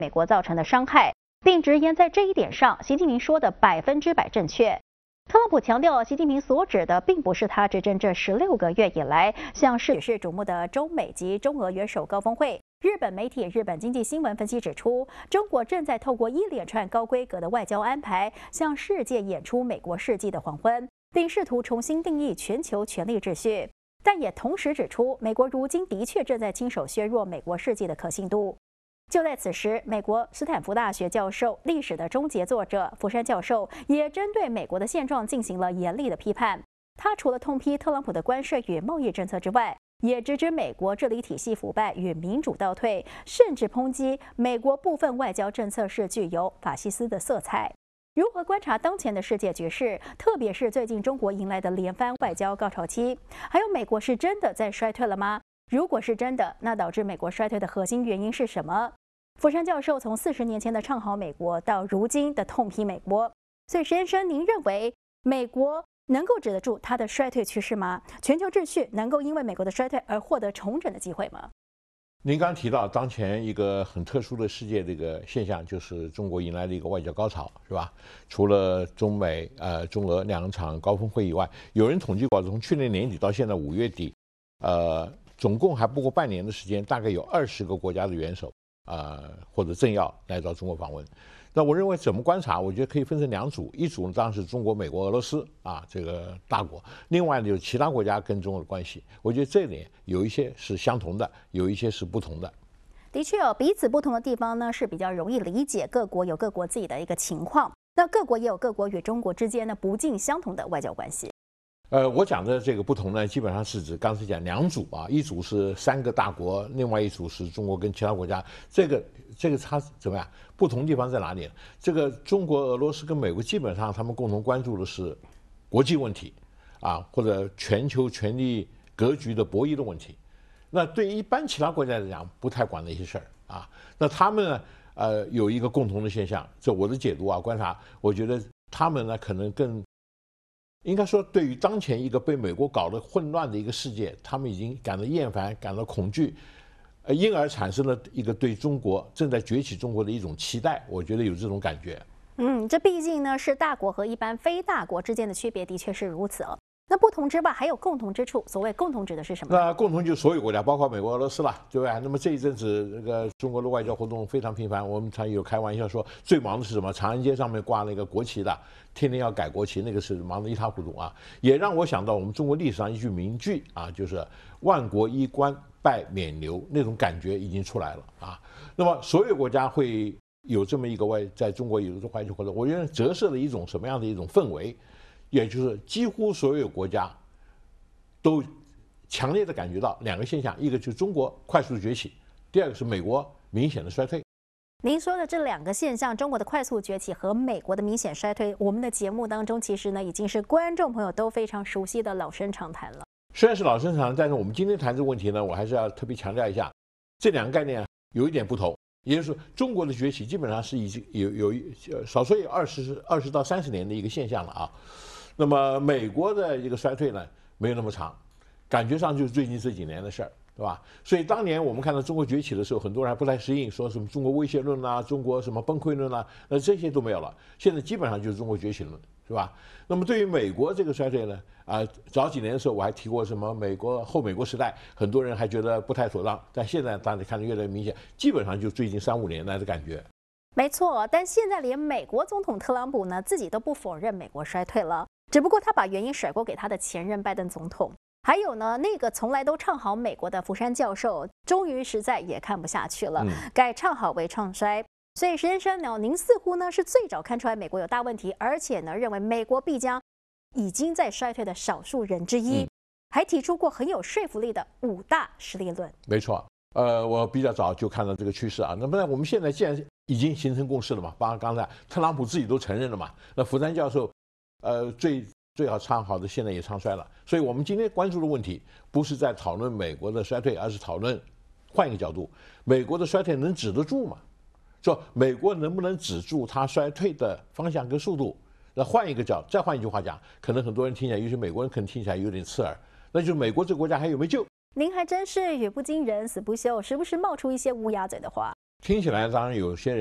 美国造成的伤害，并直言在这一点上，习近平说的100%正确。特朗普强调，习近平所指的并不是他执政这16个月以来向世界瞩目的中美及中俄元首高峰会。日本媒体日本经济新闻分析指出，中国正在透过一连串高规格的外交安排，向世界演出美国世纪的黄昏，并试图重新定义全球权力秩序。但也同时指出，美国如今的确正在亲手削弱美国世纪的可信度。就在此时，美国斯坦福大学教授、历史的终结作者福山教授也针对美国的现状进行了严厉的批判。他除了痛批特朗普的关税与贸易政策之外，也直指美国治理体系腐败与民主倒退，甚至抨击美国部分外交政策是具有法西斯的色彩。如何观察当前的世界局势，特别是最近中国迎来的连番外交高潮期？还有，美国是真的在衰退了吗？如果是真的，那导致美国衰退的核心原因是什么？福山教授从40年前的唱好美国，到如今的痛批美国。所以，石先生，您认为美国能够止得住它的衰退趋势吗？全球秩序能够因为美国的衰退而获得重整的机会吗？ 您刚提到当前一个很特殊的世界的一个现象，就是中国迎来了一个外交高潮，是吧？除了中美、中俄2场高峰会以外，有人统计过，从去年年底到现在5月底，总共还不过半年的时间，大概有20个国家的元首或者政要来到中国访问。那我认为怎么观察？我觉得可以分成2组，一组呢当然是中国、美国、俄罗斯这个大国，另外呢有其他国家跟中国的关系。我觉得这里有一些是相同的，有一些是不同的。 的确彼此不同的地方呢是比较容易理解，各国有各国自己的一个情况，那各国也有各国与中国之间呢不尽相同的外交关系。 我讲的这个不同呢，基本上是指刚才讲2组一组是3个大国，另外一组是中国跟其他国家。这个差怎么样？不同地方在哪里呢？这个中国、俄罗斯跟美国基本上他们共同关注的是国际问题或者全球权力格局的博弈的问题。那对于一般其他国家来讲，不太管那些事儿那他们呢，有一个共同的现象，这我的解读观察，我觉得他们呢可能更。应该说，对于当前一个被美国搞得混乱的一个世界，他们已经感到厌烦、感到恐惧，因而产生了一个对中国正在崛起中国的一种期待。我觉得有这种感觉。 这毕竟呢是大国和一般非大国之间的区别，的确是如此那不同之外还有共同之处，所谓共同指的是什么？ 那共同就是所有国家，包括美国、俄罗斯了，对吧？那么这一阵子这个中国的外交活动非常频繁，我们常有开玩笑说，最忙的是什么？长安街上面挂那个国旗的，天天要改国旗，那个是忙得一塌糊涂也让我想到我们中国历史上一句名句就是万国衣冠拜冕旒，那种感觉已经出来了那么所有国家会有这么一个在中国有一个外交活动，我觉得折射了一种什么样的一种氛围？也就是几乎所有国家都强烈的感觉到2个现象，一个就是中国快速的崛起，第二个是美国明显的衰退。 您说的这2个现象，中国的快速崛起和美国的明显衰退，我们的节目当中其实呢已经是观众朋友都非常熟悉的老生常谈了。 虽然是老生常谈，但是我们今天谈这个问题呢，我还是要特别强调一下，这2个概念有一点不同。也就是说，中国的崛起基本上是已经有少说有20到30年的一个现象了那么美国的一个衰退呢，没有那么长，感觉上就是最近这几年的事儿，对吧？所以当年我们看到中国崛起的时候，很多人还不太适应，说什么中国威胁论中国什么崩溃论那这些都没有了。现在基本上就是中国崛起论，是吧？那么对于美国这个衰退呢，早几年的时候我还提过什么后美国时代，很多人还觉得不太妥当，但现在大家看得越来越明显，基本上就最近3-5年来的感觉。 没错，但现在连美国总统特朗普呢自己都不否认美国衰退了，只不过他把原因甩锅给他的前任拜登总统。还有呢，那个从来都唱好美国的福山教授，终于实在也看不下去了，改唱好为唱衰。所以石先生呢，您似乎呢是最早看出来美国有大问题，而且呢认为美国必将已经在衰退的少数人之一，还提出过很有说服力的5大实力论。 没错，我比较早就看到这个趋势那么我们现在既然已经形成共识了嘛，包括刚才特朗普自己都承认了嘛，那福山教授最好唱好的现在也唱衰了。所以我们今天关注的问题不是在讨论美国的衰退，而是讨论换一个角度，美国的衰退能止得住吗？说美国能不能止住它衰退的方向跟速度？那再换一句话讲，可能很多人听起来，尤其美国人可能听起来有点刺耳，那就是美国这个国家还有没有救？ 您还真是语不惊人死不休，时不时冒出一些乌鸦嘴的话。 听起来当然有些人。